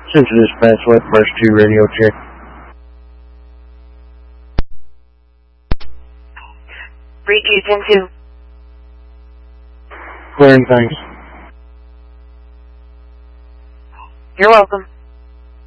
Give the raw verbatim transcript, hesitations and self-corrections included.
Central Dispatch, what first two radio check. Read you ten two. Clearing, thanks. You're welcome.